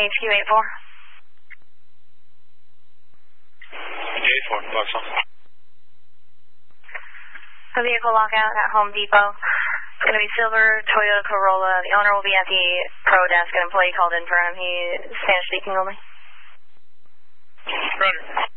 HQ84. HQ84, box on. The vehicle lockout at Home Depot. It's going to be silver Toyota Corolla. The owner will be at the pro desk. An employee called in for him. He's Spanish speaking only. Roger.